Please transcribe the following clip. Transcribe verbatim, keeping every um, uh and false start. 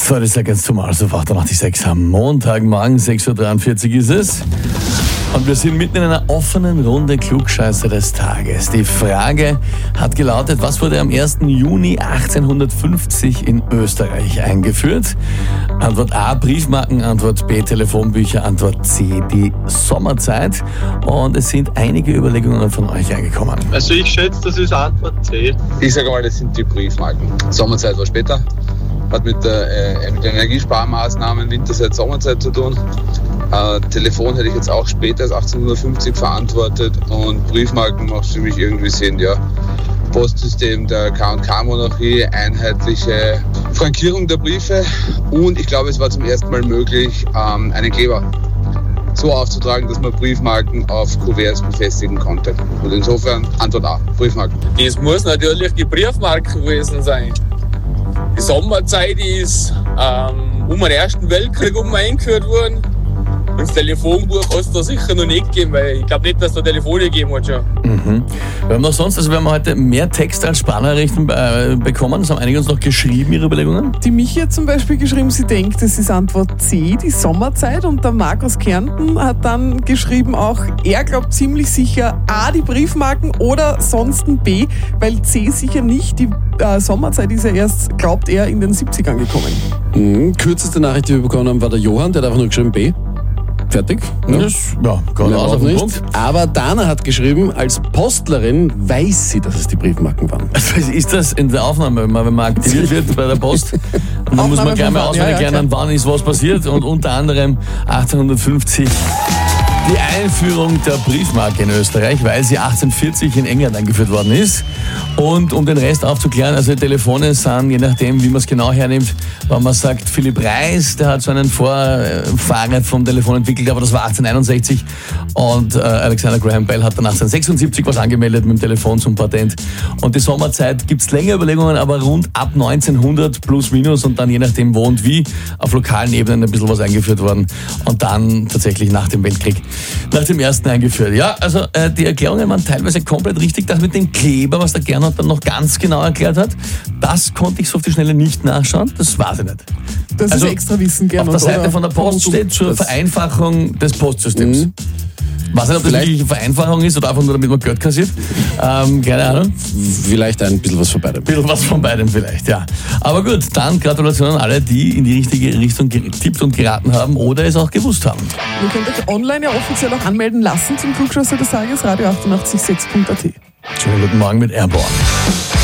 So, das ist ganz normal, so achtundachtzig Komma sechs am Montagmorgen, sechs Uhr dreiundvierzig ist es. Und wir sind mitten in einer offenen Runde Klugscheißer des Tages. Die Frage hat gelautet, was wurde am ersten Juni achtzehnhundertfünfzig in Österreich eingeführt? Antwort A, Briefmarken, Antwort B, Telefonbücher, Antwort C, die Sommerzeit. Und es sind einige Überlegungen von euch eingekommen. Also ich schätze, das ist Antwort C. Ich sage mal, das sind die Briefmarken. Sommerzeit war später. Hat mit, der, äh, mit den Energiesparmaßnahmen Winterzeit, Sommerzeit zu tun. Äh, Telefon hätte ich jetzt auch später als achtzehnhundertfünfzig verantwortet und Briefmarken macht für mich irgendwie Sinn, ja. Postsystem der K und K-Monarchie, einheitliche Frankierung der Briefe und ich glaube, es war zum ersten Mal möglich, ähm, einen Kleber so aufzutragen, dass man Briefmarken auf Kuverts befestigen konnte. Und insofern Antwort A, Briefmarken. Das muss natürlich die Briefmarken gewesen sein. Die Sommerzeit ist ähm, um den Ersten Weltkrieg um eingeführt worden. Und das Telefonbuch hat es da sicher noch nicht gegeben, weil ich glaube nicht, dass es da Telefone gegeben hat schon. Mhm. Wir haben noch sonst, also wir haben heute mehr Text als Sprachnachrichten äh, bekommen. Das haben einige uns noch geschrieben, ihre Überlegungen. Die Michi hat zum Beispiel geschrieben, sie denkt, das ist Antwort C, die Sommerzeit. Und der Marc aus Kärnten hat dann geschrieben auch, er glaubt ziemlich sicher A, die Briefmarken oder sonst ein B, weil C sicher nicht. Die äh, Sommerzeit ist ja erst, glaubt er, in den siebzigern gekommen. Mhm. Kürzeste Nachricht, die wir bekommen haben, war der Johann, der hat einfach nur geschrieben B. Fertig? Ja, das, ja gerade aus auf den Punkt. Aber Dana hat geschrieben, als Postlerin weiß sie, dass es die Briefmarken waren. Also ist das in der Aufnahme, wenn man aktiviert wird bei der Post, und dann muss man gleich mal auswendig ja, ja, lernen, wann ist was passiert. Und unter anderem achtzehnhundertfünfzig die Einführung der Briefmarke in Österreich, weil sie achtzehnhundertvierzig in England eingeführt worden ist. Und um den Rest aufzuklären, also Telefone sind, je nachdem, wie man es genau hernimmt, wenn man sagt, Philipp Reis, der hat so einen Vorfahrer vom Telefon entwickelt, aber das war achtzehnhunderteinundsechzig. Und äh, Alexander Graham Bell hat dann achtzehnhundertsechsundsiebzig was angemeldet mit dem Telefon zum Patent. Und die Sommerzeit gibt es länger Überlegungen, aber rund ab neunzehnhundert plus minus und dann je nachdem wo und wie auf lokalen Ebenen ein bisschen was eingeführt worden. Und dann tatsächlich nach dem Weltkrieg. Nach dem ersten eingeführt. Ja, also äh, die Erklärungen waren teilweise komplett richtig. Das mit dem Kleber, was der Gernot dann noch ganz genau erklärt hat, das konnte ich so auf die Schnelle nicht nachschauen. Das weiß ich nicht. Das also, ist extra Wissen, Gernot. Auf der Seite von der Post steht zur Vereinfachung des Postsystems. Mhm. Weiß nicht, ob das wirklich eine Vereinfachung ist oder einfach nur, damit man Geld kassiert. Ähm, keine Ahnung. Vielleicht ein bisschen was von beidem. Ein bisschen was von beidem vielleicht, ja. Aber gut, dann Gratulation an alle, die in die richtige Richtung getippt und geraten haben oder es auch gewusst haben. Ihr könnt euch online ja offiziell auch anmelden lassen zum Klugscheißer des Tages, radio achtundachtzig Komma sechs Punkt a t. Schönen guten Morgen mit Airborne.